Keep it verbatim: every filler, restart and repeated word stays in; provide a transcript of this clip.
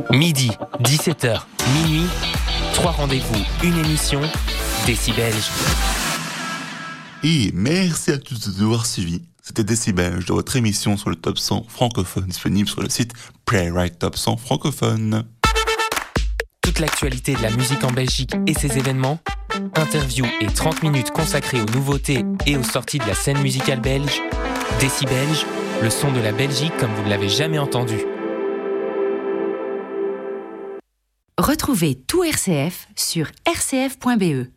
Midi, dix-sept heures, minuit, trois rendez-vous, une émission, Décibelge. Et merci à tous de nous avoir suivis. C'était Décibelge de votre émission sur le top cent francophone, disponible sur le site Playwright Top cent francophone. Toute l'actualité de la musique en Belgique et ses événements, interviews et trente minutes consacrées aux nouveautés et aux sorties de la scène musicale belge. Décibelge, le son de la Belgique comme vous ne l'avez jamais entendu. Retrouvez tout R C F sur r c f point b e.